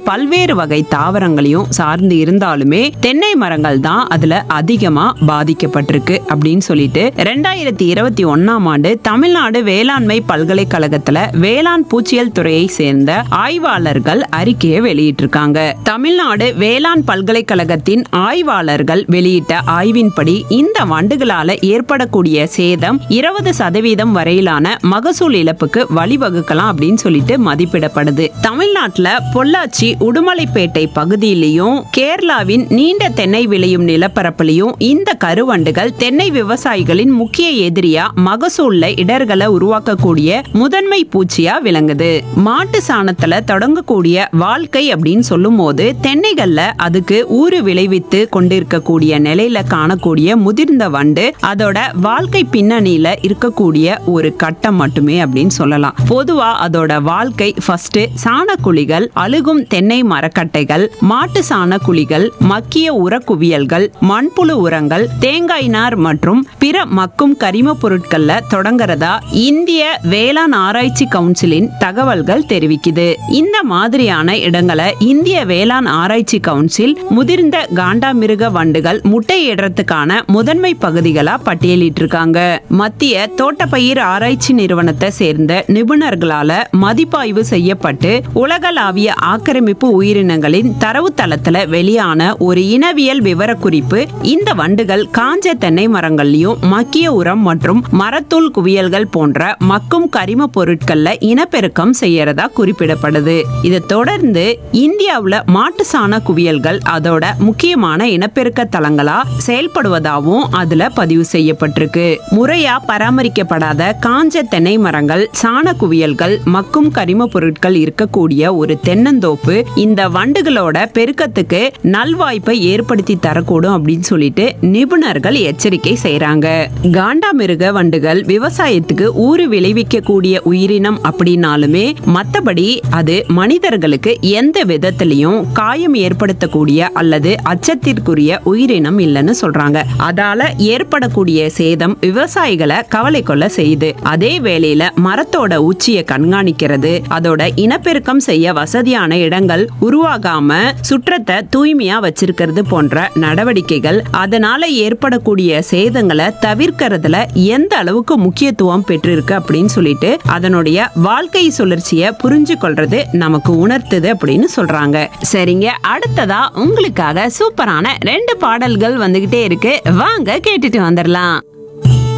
பல்வேறு வகை தாவரங்களையும் சார்ந்து இருந்தாலுமே தென்னை மரங்கள் தான் அதுல அதிகமா பாதிக்கப்பட்டிருக்கு அப்படின்னு சொல்லிட்டு 2021ஆம் ஆண்டு தமிழ்நாடு வேளாண்மை பல்கலைக்கழகத்துல வேளாண் பூச்சியல் துறையை சேர்ந்த ஆய்வாளர்கள் அறிக்கையை வெளியிட்டிருக்காங்க. தமிழ்நாடு வேளாண் பல்கலைக்கழகத்தின் ஆய்வாளர்கள் வெளியிட்ட ஆய்வின்படி இந்த வண்டுகளால ஏற்படக்கூடிய சேதம் 20% வரையிலான மகசூல் இழப்புக்கு வழிவகுக்கலாம் அப்படின்னு சொல்லிட்டு மதிப்பிடப்படுது. தமிழ்நாட்டுல பொள்ளாச்சி உடுமலைப்பேட்டை பகுதியிலையும் கேரளாவின் நீண்ட தென்னை விளையும் நிலப்பரப்பிலையும் இந்த கருவண்டுகள் தென்னை விவசாயிகளின் முக்கிய எதிரியா மகசூல்ல இடர்களை உருவாக்கக்கூடிய முதன்மை பூச்சியா விளங்குது. மாட்டு சாணத்துல தொடங்கக்கூடிய வாழ்க்கை அப்படின்னு சொல்லும் போது தென்னைகள்ல அதுக்கு ஊறு விளைவித்து கொண்டிருக்கக்கூடிய நிலையில காணக்கூடிய முதிர்ந்த வண்டு அதோட வாழ்க்கை பின்னணியில இருக்கக்கூடிய ஒரு கட்டம் மட்டுமே அப்படின்னு சொல்லலாம். பொதுவா அதோட வாழ்க்கை ஃபர்ஸ்ட் சாணக்குழிகள், அழுகும் தென்னை மரக்கட்டைகள், மாட்டு சாணக்குழிகள், மக்கிய உர குவியல்கள், மண்புழு உரங்கள், தேங்காய் நார் மற்றும் பிற மக்கும் கரிம பொருட்கள்ல தொடங்குறதா இந்திய வேளாண் ஆராய்ச்சி கவுன்சிலின் தகவல்கள் தெரிவிக்குது. இந்த மாதிரியான இடங்களை இந்திய வேளாண் ஆராய்ச்சி கவுன்சில் முதிர்ந்த காண்டாமிருக வண்டுகள் முட்டையிடுறதுக்கான முதன்மை பகுதிகளா பட்டியலிட்டிருக்காங்க. மத்திய தோட்டப்பயிர் ஆராய்ச்சி நிறுவனத்தை சேர்ந்த நிபுணர்களால மதிப்பாய்வு செய்யப்பட்டு உலகளாவிய ஆக்கிரமிப்பு உயிரினங்களின் தரவுத்தளத்துல வெளியான ஒரு இனவியல் விவரக்குறிப்பு இந்த வண்டுகள் காஞ்ச தென்னை மரங்கள்லயும் மக்கிய உரம் மற்றும் மரத்தூள் குவியல்கள் போன்ற மக்கும் கரிம பொருட்கள்ல இனப்பெருக்கம் செய்யறதா குறிப்பிடப்படுது. இதை தொடர்ந்து இந்தியாவுல மாட்டு சாண குவியல்கள் அதோட முக்கியமான இனப்பெருக்க தளங்களா செயல்படுவதாகவும் அதுல பதிவு செய்யப்பட்டிருக்கு. முறையா பராமரிக்கப்படாத காஞ்ச தென்னை மரங்கள், சாண குவியல்கள், மக்கும் கரிம பொருட்கள் இருக்கக்கூடிய ஒரு தென்னந்தோப்பு இந்த வண்டுகளோட பெருக்கத்துக்கு நல்வாய்ப்பை ஏற்படுத்தி தரக்கூடும் அப்படின்னு சொல்லிட்டு நிபுணர்கள் எச்சரிக்கை செய்யறாங்க. காண்டாமிருக வண்டுகள் விவசாயத்துக்கு ஊறு விளைவிக்கக்கூடிய உயிரினம் அப்படின்னாலுமே மத்தபடி அது மனிதர்களுக்கு எந்த விதத்திலையும் காயம் ஏற்படுத்தக்கூடிய அல்லது அச்சத்திற்குரிய உயிரினம் இல்லைன்னு சொல்றாங்க. அதால ஏற்படக்கூடிய சேதம் விவசாயிகளை கவலை கொள்ள செய்யுது. அதே வேளையில மரத்தோட உச்சியை கண்காணிக்கிறது, அதோட இனப்பெருக்கம் செய்ய வசதியான இடங்கள் உருவாகாம சுற்றத்தை தூய்மையா வச்சிருக்கிறது போன்ற நடவடிக்கைகள் அதனால ஏற்படக்கூடிய சேதங்களை தவிர்க்கிறதுல எந்த அளவுக்கு முக்கியத்துவம் பெற்றிருக்கு அப்படின்னு சொல்லிட்டு அதனுடைய வாழ்க்கை சுழற்சியை புரிஞ்சு கொள்றது நமக்கு உணர்த்துது அப்படின்னு சொல்றாங்க. சரிங்க, அடுத்ததா உங்களுக்காக சூப்பரான 2 பாடல்கள் வந்துகிட்டே இருக்கு. வாங்க கேட்டுட்டு வந்துடலாம்.